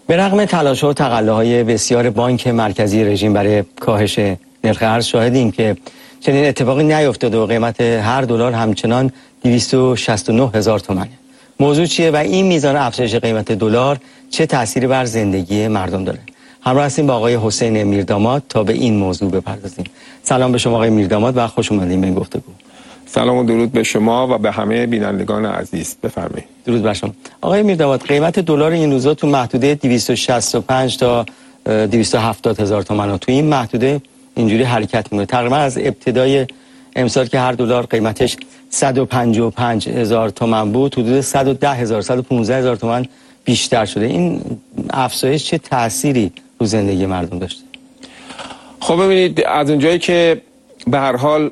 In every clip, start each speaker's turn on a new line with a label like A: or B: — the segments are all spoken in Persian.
A: به رغم تلاش‌ها و تقلاهای بسیار بانک مرکزی رژیم برای کاهش نرخ ارز شاهدیم که چنین اتفاقی نیفتاده و قیمت هر دلار همچنان 269,000 تومانه. موضوع چیه و این میزان افزایش قیمت دلار چه تأثیری بر زندگی مردم داره؟ همراه هستیم با آقای حسین میرداماد تا به این موضوع بپردازیم. سلام به شما آقای میرداماد و خوش اومدید به این گفتگو.
B: سلام و درود به شما و به همه بینندگان عزیز. بفرمایید.
A: درود بر شما. آقای میرداماد، قیمت دلار این روزا تو محدوده 265 تا 270 هزار تومان تو این محدوده اینجوری حرکت میکنه. تقریبا از ابتدای امسال که هر دلار قیمتش 155 هزار تومان بود، حدود 110 هزار 115 هزار تومان بیشتر شده. این افزایش چه تأثیری رو زندگی مردم داشته؟
B: خب ببینید، از اونجایی که به هر حال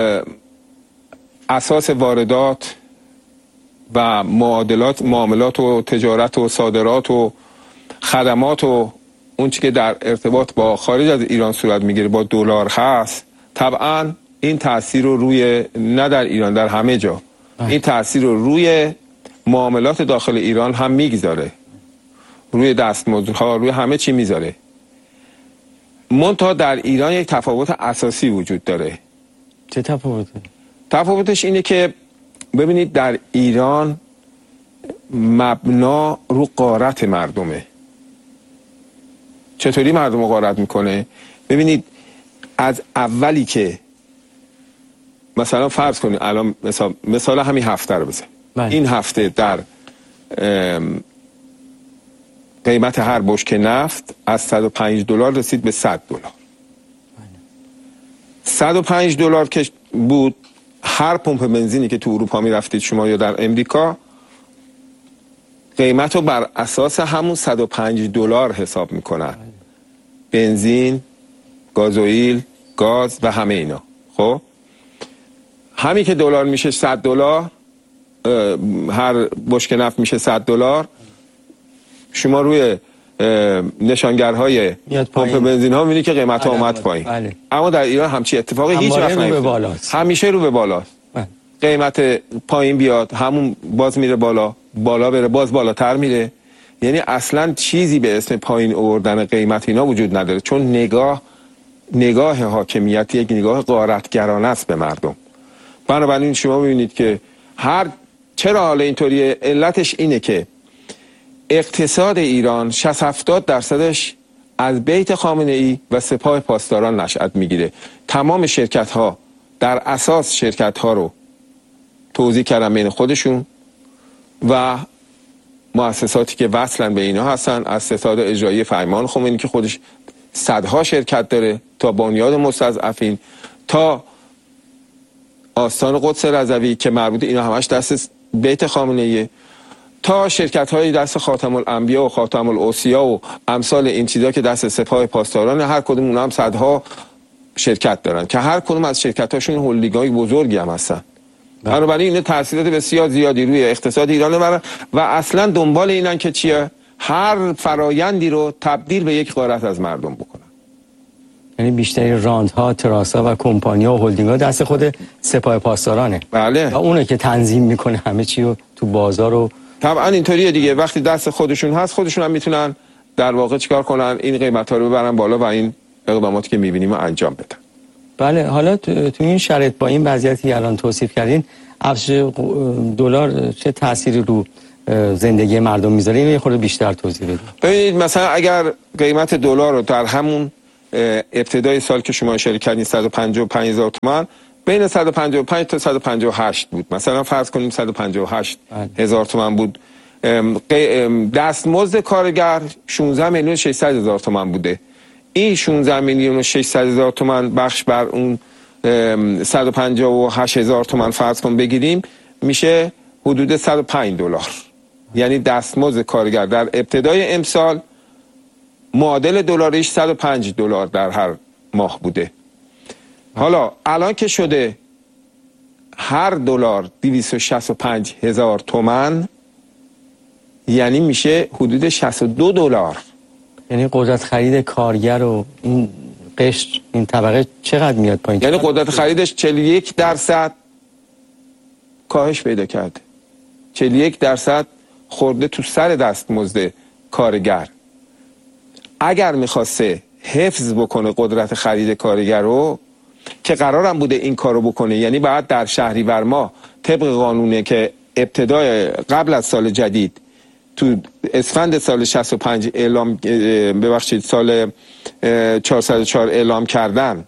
B: اساس واردات و معاملات و تجارت و صادرات و خدمات و اون چی که در ارتباط با خارج از ایران صورت میگیره با دلار هست، طبعا این تأثیر رو روی، نه در ایران، در همه جا این تأثیر رو روی معاملات داخل ایران هم میگذاره، روی دستمزدها، روی همه چی میذاره. منتها در ایران یک تفاوت اساسی وجود داره.
A: چه تفاوته؟
B: تفاوتش اینه که ببینید در ایران مبنا رو غارت مردمه. چطوری مردم رو غارت میکنه؟ ببینید از اولی که مثلا فرض کنید الان مثال همین هفته رو بزن. این هفته در قیمت هر بشکه نفت از 105 دلار رسید به 100 دلار. 105 دلار که بود، هر پمپ بنزینی که تو اروپا می رفتید شما یا در امریکا قیمت رو بر اساس همون 105 دلار حساب میکنن. بنزین، گازوئیل، گاز و همه اینا. خب همین که دلار میشه 100 دلار، هر بشکه نفت میشه 100 دلار، شما روی نشانگرهای پمپ بنزین ها میبینید که قیمت ها اومد پایین. اما در ایران همچی اتفاقی هیچ وقت نمیفته. همیشه رو به بالاست. قیمت پایین بیاد همون باز میره بالا، بالا بره باز بالاتر میره. یعنی اصلا چیزی به اسم پایین آوردن قیمت اینا وجود نداره، چون نگاه حاکمیت یک نگاه غارتگرانه است به مردم. بنابراین شما میبینید که چرا حالا اینطوریه؟ علتش اینه که اقتصاد ایران 60-70 درصدش از بیت خامنه ای و سپاه پاسداران نشأت میگیره. تمام شرکت ها در اساس شرکت ها رو توزیع کردن بین خودشون و مؤسساتی که وصلن به اینا هستن، از ستاد اجرایی فرمان خمینی که خودش صدها شرکت داره، تا بنیاد مستضعفین، تا آستان قدس رضوی که مربوط اینا همش دست بیت خامنه ایه، تا شرکت های دست خاتم الانبیا و خاتم الاوصیا و امثال این چیزا که دست سپاه پاسداران، هر کدوم اونها هم صدها شرکت دارن که هر کدوم از شرکت هاشون هلدینگ‌های بزرگی هم هستن. بنابراین این تاثیرات بسیار زیادی روی اقتصاد ایران میبرن و اصلا دنبال اینن که چیه؟ هر فرایندی رو تبدیل به یک غارت از مردم بکنن.
A: یعنی بیشتری راندها، تراسا و کمپانی‌ها و هلدینگ‌ها دست خود سپاه پاسدارانه.
B: بله.
A: و اونه که تنظیم میکنه همه چی رو تو بازار رو.
B: طبعا اینطوریه دیگه. وقتی دست خودشون هست، خودشون هم میتونن در واقع چیکار کنن؟ این قیمت‌ها رو ببرن بالا و این اقداماتی که می‌بینیم رو انجام بدن.
A: بله. حالا تو این شرایط با این وضعیتی الان توصیف کردین، افزایش دلار چه تأثیری رو زندگی مردم میذاره؟ یه خورده بیشتر توضیح بدید.
B: ببینید مثلا اگر قیمت دلار رو در همون ابتدای سال که شما اشاره کردین 155,000 تومان، بین 155 تا 158 بود. مثلا فرض کنیم 158,000 تومان بود. دستمزد کارگر 16,600,000 تومان بوده. این 16,600,000 تومان بخش بر اون 158,000 تومان فرض کن بگیریم، میشه حدود 105 دلار. یعنی دستمزد کارگر در ابتدای امسال معادل دلاریش 105 دلار در هر ماه بوده. حالا الان که شده هر دلار 265,000 تومان، یعنی میشه حدود 62 دلار.
A: یعنی قدرت خرید کارگر و این قشر، این طبقه چقدر میاد پایین؟
B: یعنی قدرت خریدش 41% کاهش پیدا کرده. 41% خورده تو سر دستمزد کارگر. اگر میخواسته حفظ بکنه قدرت خرید کارگر رو که قرارم بوده این کارو بکنه، یعنی باید در شهریور ماه طبق قانونه که ابتدای قبل از سال جدید تو اسفند سال 65 اعلام سال 404 اعلام کردن،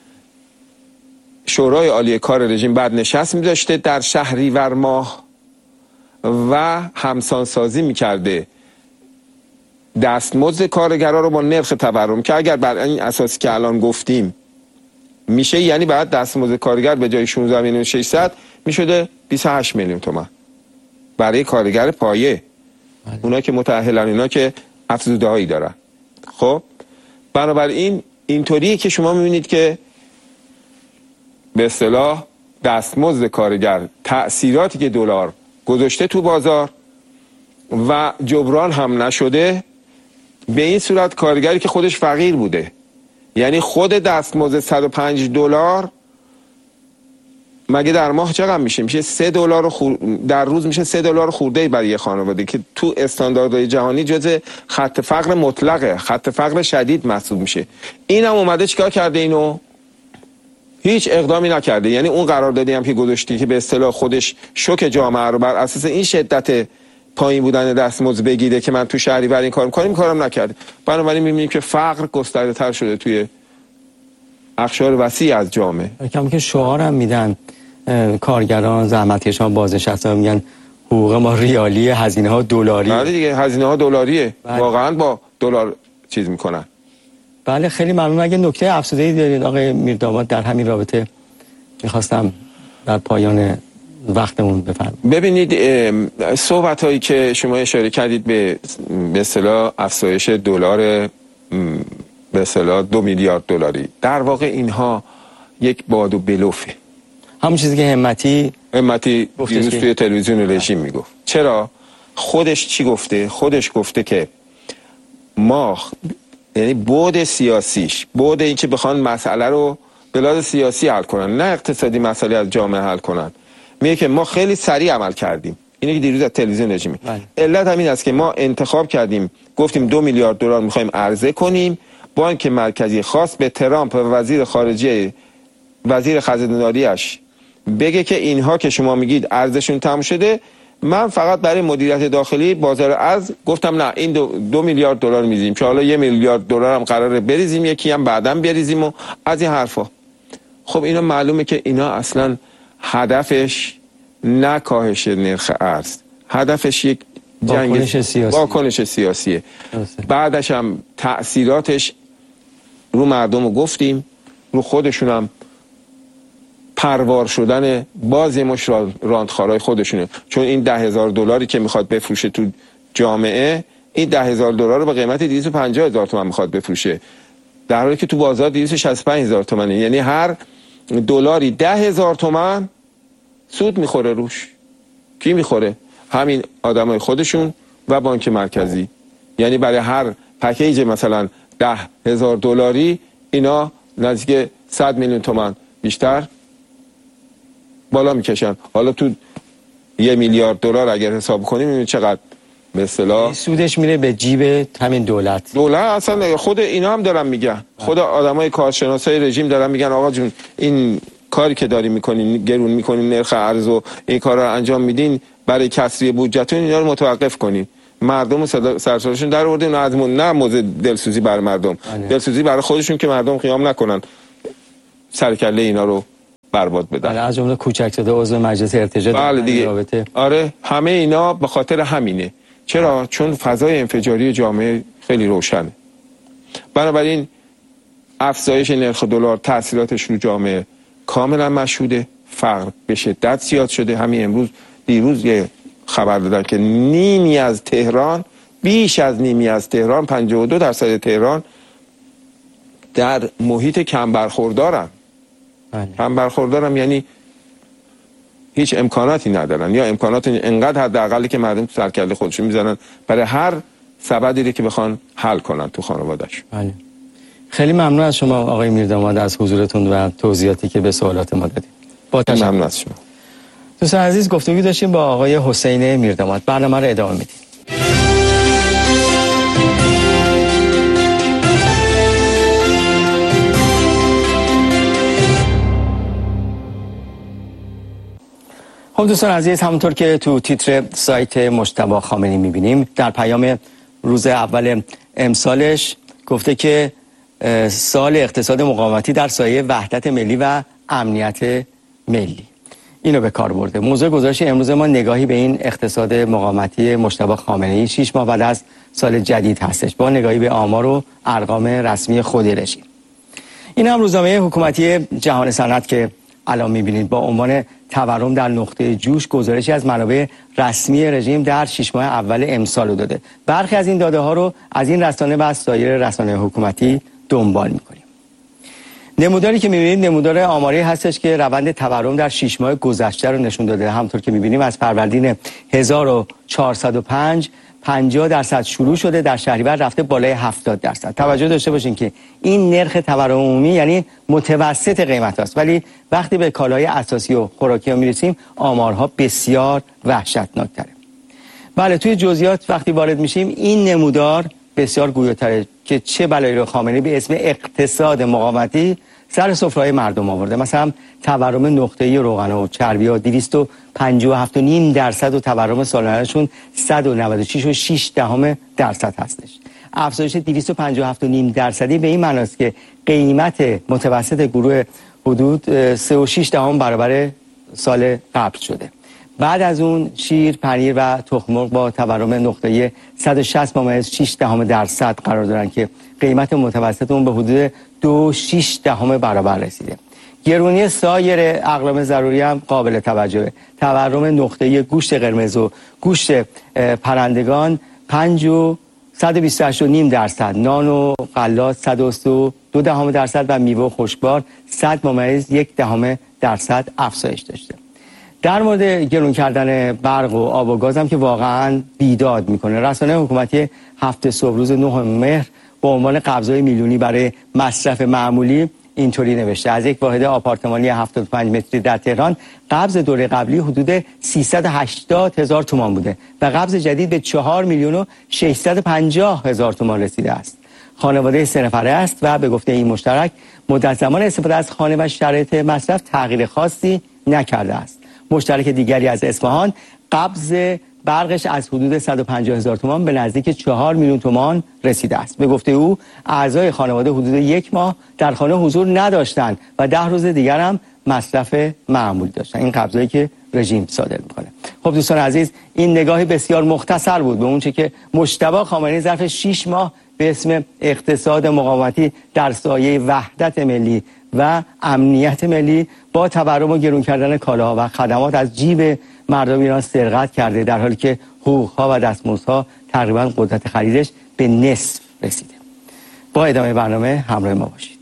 B: شورای عالی کار رژیم بعد نشست می‌داشته در شهریور ماه و همسانسازی می‌کرده دستمزد کارگرها رو با نرخ تورم که اگر بر این اساسی که الان گفتیم میشه، یعنی بعد دستمزد کارگر به جای 16,600,000 میشده 28 میلیون تومان برای کارگر پایه، اونا که متأهلن، اونا که افزوده هایی دارن. خب بنابراین اینطوریه که شما میبینید که به اصطلاح دستمزد کارگر تأثیراتی که دلار گذاشته تو بازار و جبران هم نشده، به این صورت کارگری که خودش فقیر بوده، یعنی خود دستمزد $105 مگه در ماه چقدر میشه؟ میشه $3 در روز میشه $3 خورده برای یه خانواده که تو استانداردهای جهانی جزء خط فقر مطلقه، خط فقر شدید محسوب میشه. اینم اومده چیکار کرده؟ اینو هیچ اقدامی نکرده. یعنی اون قراردادی هم که گذاشتی که به اصطلاح خودش شوک جامعه رو بر اساس این شدت پایین بودن دستمزد بگیره که من تو شهریور این کار میکنم، این کارم نکرده. بنابراین میبینیم که فقر گسترده تر شده توی اقشار وسیع از جامعه.
A: کم که شعار هم میدن کارگران، زحمتکشان، بازنشسته‌ها، میگن حقوق ما ریالی، هزینه ها دلاری.
B: بله دیگه، هزینه ها دلاریه. واقعا با دلار چیز میکنن.
A: بله خیلی ممنون. اگه نکته افزوده‌ای دارید آقای میرداماد در همین رابطه میخواستم در پایان وقتمون بفرمایید.
B: ببینید صحبت هایی که شما اشاره کردید به اصطلاح افزایش دلار به اصطلاح 2 میلیارد دلاری، در واقع اینها یک باد و بلوفه.
A: همون چیزی که همتی
B: دیروز توی تلویزیون رژیم میگفت. چرا؟ خودش چی گفته؟ خودش گفته که ما، یعنی بعد سیاسیش، بعد این که بخوان مسئله رو به لحاظ سیاسی حل کنن، نه اقتصادی مسئله از جامعه حل کنن، میگه که ما خیلی سریع عمل کردیم. اینه که دیروز از تلویزیون رژیم. علت همین است که ما انتخاب کردیم، گفتیم 2 میلیارد دلار میخوایم عرضه کنیم، بانک مرکزی خاص به ترامپ و وزیر خارجه، وزیر خزانه‌داریش بگه که اینها که شما میگید ارزششون تموم شده، من فقط برای مدیریت داخلی بازار ارز گفتم نه، این 2 میلیارد دلار میزیم که حالا 1 میلیارد دلار هم قراره بریزیم، یکی هم بعداً بریزیم و از این حرفا. خب اینا معلومه که اینا اصلا هدفش نه کاهش نرخ ارز، هدفش یک جنگ واکنش سیاسیه. بعدش هم تأثیراتش رو مردم رو گفتیم، رو خودشون هم پروار شدن باز مش راندخارای خودشونه. چون این $10,000 که میخواد بفروشه تو جامعه، این $10,000 رو به قیمت 250,000 تومان میخواد بفروشه، در حالی که تو بازار 265,000 تومانه. یعنی هر دلاری 10,000 تومان سود میخوره روش. کی میخوره؟ همین آدمای خودشون و بانک مرکزی. یعنی برای هر پکیج مثلا $10,000 اینا نزدیک 100 میلیون تومان بیشتر بالا میکشن. حالا تو 1 میلیارد دلار اگر حساب کنیم میبینید چقدر به اصطلاح
A: سودش میره به جیب همین دولت.
B: اصلا خود اینا هم دارن میگن، خود آدمای کارشناسای رژیم دارن میگن آقا جون این کاری که داری میکنین، گرون میکنین نرخ ارز و این کارا رو انجام میدین برای کسری بودجهتون، اینا رو متوقف کنین. مردم سرسرشون در آوردین، نه موضوع دلسوزی برای مردم، دلسوزی برای خودشون که مردم قیام نکنن سر کله اینا رو برباد بدن.
A: از جمله کوچک‌زاده عضو مجلس ارتجاع.
B: بله دیگه. آره همه اینا به خاطر همینه. چرا؟ چون فضای انفجاری جامعه خیلی روشنه. بنابراین افزایش نرخ دلار تاثیراتش رو جامعه کاملا مشهوده. فقر به شدت زیاد شده. همین دیروز یه خبر دادن که نیمی از تهران، بیش از نیمی از تهران، 52% تهران در محیط کم برخوردارن. کم برخوردارن یعنی هیچ امکاناتی ندارن، یا امکانات انقدر حداقلی که مردم تو سرکله خودشون میزنن برای هر سبدی که بخوان حل کنن تو خانواده‌اش.
A: بله. خیلی ممنون از شما آقای میرداماد از حضورتون و توضیحاتی که به سوالات ما دادید. با تشکر.
B: ممنون از شما.
A: دوستان عزیز، گفتگو داشتیم با آقای حسین میرداماد. برنامه رو ادامه میدیم. خب دوستان عزیز، همونطور که تو تیتر سایت مجتبی خامنه‌ای می‌بینیم، در پیام روز اول امسالش گفته که سال اقتصاد مقاومتی در سایه وحدت ملی و امنیت ملی اینو به کار برده. موضوع گزارش امروز ما نگاهی به این اقتصاد مقاومتی مجتبی خامنه‌ای 6 ماه بعد از سال جدید هستش، با نگاهی به آمار و ارقام رسمی خود رژیم. این هم روزنامه حکومتی جهان صنعت که الان می‌بینید با عنوان تورم در نقطه جوش گزارشی از منابع رسمی رژیم در 6 ماه اول امسال رو داده. برخی از این داده ها رو از این رسانه و از سایر رسانه حکومتی دنبال می‌کنیم. نموداری که می‌بینید نمودار آماری هستش که روند تورم در 6 ماه گذشته رو نشون داده. همونطور که می‌بینیم از فروردین 1405 50% شروع شده، در شهریور رفته بالای 70%. توجه داشته باشین که این نرخ تورم عمومی یعنی متوسط قیمت است، ولی وقتی به کالاهای اساسی و خوراکی ها میرسیم آمارها بسیار وحشتناک‌تره. بله، توی جزئیات وقتی وارد میشیم این نمودار بسیار گویاتره که چه بلایی رو خامنه‌ای به اسم اقتصاد مقاومتی سر سفره‌های مردم آورده. مثلا تورم نقطه‌ای روغن و چربی‌ها 257.5% و تورم سالانه‌شون 196.6% هستش. افزایش 257.5% به این معنی است که قیمت متوسط گروه حدود 3.6 برابر سال قبل شده. بعد از اون شیر، پنیر و تخم مرغ با تورم نقطه‌ای 160.6% قرار دارن که قیمت متوسط اون به حدود 2.6 برابر رسیده. گرونی سایر اقلام ضروری هم قابل توجهه. تورم نقطه‌ای گوشت قرمز و گوشت پرندگان 128.5%، نان و غلات 102.2% و میوه و خشکبار 100.1% افزایش داشته. در مورد گرون کردن برق و آب و گاز هم که واقعا بیداد میکنه. رسانه حکومتی هفته صبح روز 9 مهر با عنوان قبض‌های میلیونی برای مصرف معمولی اینطوری نوشته: از یک واحد آپارتمانی 75 متری در تهران قبض دوره قبلی حدود 380,000 تومان بوده و قبض جدید به 4,650,000 تومان رسیده است. خانواده 3 نفره است و به گفته این مشترک مدت زمان استفاده از خانه و شرایط مصرف تغییر خاصی نکرده است. مشترک دیگری از اصفهان قبض برقش از حدود 150,000 تومان به نزدیک 4 میلیون تومان رسیده است. به گفته او اعضای خانواده حدود 1 ماه در خانه حضور نداشتند و 10 روز دیگر هم مصرف معمولی داشتن. این قبضایی که رژیم صادر میکنه. خب دوستان عزیز، این نگاهی بسیار مختصر بود به اون چه که مجتبی خامنه‌ای ظرف 6 ماه به اسم اقتصاد مقاومتی در سایه وحدت ملی و امنیت ملی با تورم و گرون کردن کالاها و خدمات از جیب مردم ایران سرقت کرده، در حالی که حقوقها و دستمزدها تقریبا قدرت خریدش به نصف رسیده. با ادامه برنامه همراه ما باشید.